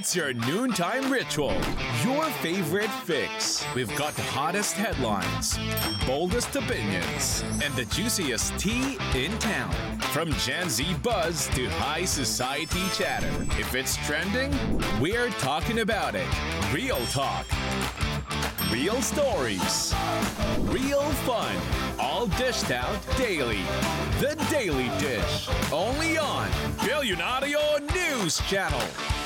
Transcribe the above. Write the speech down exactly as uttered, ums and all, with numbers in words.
It's your noontime ritual, your favorite fix. We've got the hottest headlines, boldest opinions, and the juiciest tea in town. From Gen Z buzz to high society chatter. If it's trending, we're talking about it. Real talk. Real stories. Real fun. All dished out daily. The Daily Dish. Only on Billionario News Channel.